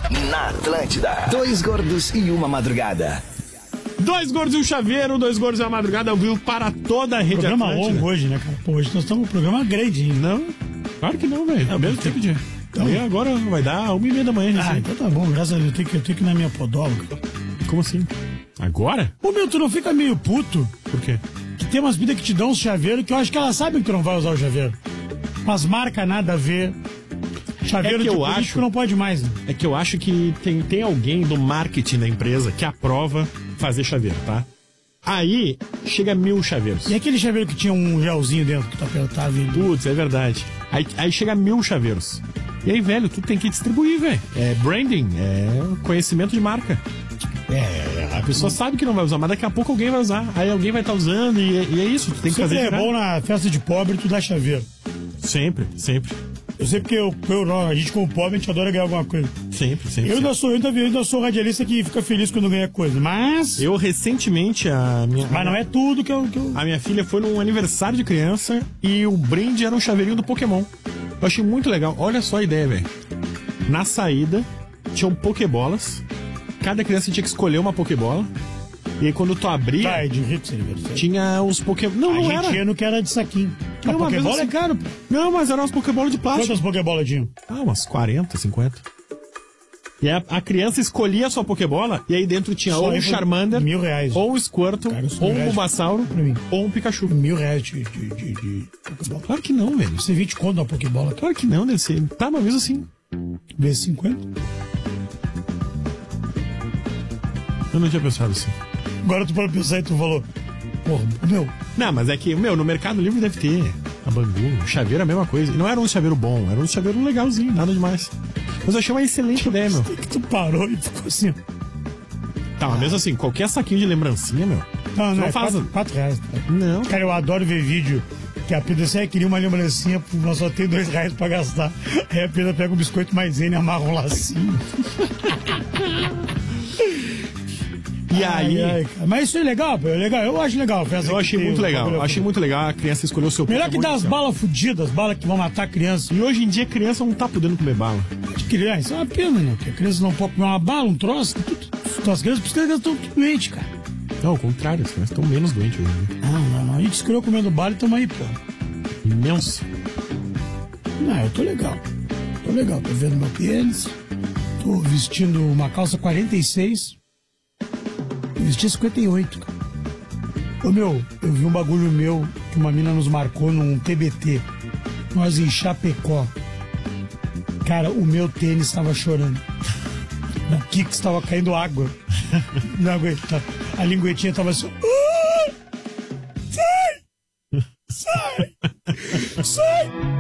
Na Atlântida. Dois gordos e uma madrugada. Dois gordos e um chaveiro, dois gordos e uma madrugada, ao vivo para toda a rede Programa Atlântida. longo hoje, né, cara? Pô, hoje nós estamos com um programa grande, hein? Não, claro que não, velho. É o mesmo tempo de... Então, e agora vai dar 1h30 da manhã. Ah, então tá bom, graças a Deus. Eu tenho que ir na minha podóloga. Como assim? Agora? Ô, meu, tu não fica meio puto? Por quê? Que tem umas vidas que te dão uns chaveiros que eu acho que elas sabem que tu não vai usar o chaveiro. Umas marcas nada a ver. Chaveiro de político não pode mais, né? É que eu acho que tem alguém do marketing da empresa que aprova fazer chaveiro, tá? Aí, chega 1000 chaveiros. E aquele chaveiro que tinha um gelzinho dentro que tu apertava e... Putz, é verdade. Aí chega 1000 chaveiros. E aí, velho, tu tem que distribuir, velho. É branding, é conhecimento de marca. A pessoa sabe que não vai usar, mas daqui a pouco alguém vai usar. Aí alguém vai estar usando e é isso. Tu tem que fazer. É bom na festa de pobre tu dá chaveiro. Sempre. Eu sei porque a gente como pobre, a gente adora ganhar alguma coisa. Sempre. Eu ainda sou radialista que fica feliz quando ganha coisa, mas... Eu recentemente, Mas não é tudo que eu... A minha filha foi num aniversário de criança e o brinde era um chaveirinho do Pokémon. Eu achei muito legal. Olha só a ideia, velho. Na saída, tinham Pokébolas. Cada criança tinha que escolher uma Pokébola. E aí quando tu abria... É de rico esse aniversário. Tinha os Pokébolas... Não era. Argentino que era de saquinho. A Não, Pokébola assim... é caro, pô. Não, mas eram umas Pokébolas de plástico. Quantas Pokébolas tinham? Umas 40, 50. E a criança escolhia a sua Pokébola e aí dentro tinha ou um Charmander, R$1.000. ou um Squirtle, Cara, ou um Bulbasauro, ou um Pikachu. R$1.000 de Pokébola. Claro que não, velho. Você 20 conto na Pokébola. Claro que não, deve ser. Tá, mas mesmo assim. Vezes 50. Eu não tinha pensado assim. Agora tu pode pensar e tu falou, porra, meu... Não, mas é que, no Mercado Livre deve ter a Bangu, o chaveiro é a mesma coisa. E não era um chaveiro bom, era um chaveiro legalzinho, nada demais. Mas eu achei uma excelente ideia, meu. Que tu parou e ficou assim... Tá, mas mesmo assim, qualquer saquinho de lembrancinha, meu. Não é faz... R$4. Não. Cara, eu adoro ver vídeo que a Pedro queria uma lembrancinha, nós só tem R$2 pra gastar. Aí a Pedro pega um biscoito maisena e amarra um lacinho. E aí... Mas isso é legal, pô, é legal. Eu acho legal. Eu achei muito legal. Eu achei muito legal a criança escolher o seu melhor Pokémon que dar as balas fudidas, as balas que vão matar a criança. E hoje em dia a criança não tá podendo comer bala. De criança, isso é uma pena, né? Porque a criança não pode comer uma bala, um troço. Então as crianças estão doentes, cara. Não, ao contrário, as crianças estão menos doentes hoje em dia. Não. A gente se criou comendo bala e tamo aí, pô. Imenso. Não, eu tô legal. Tô vendo meu pênis. Tô vestindo uma calça 46. Vesti 58, cara. Ô, meu, eu vi um bagulho meu que uma mina nos marcou num TBT. Nós em Chapecó. Cara, o meu tênis estava chorando. O Kicks estava caindo água. Não aguentava. A linguetinha tava assim... Sai! Sai! Sai!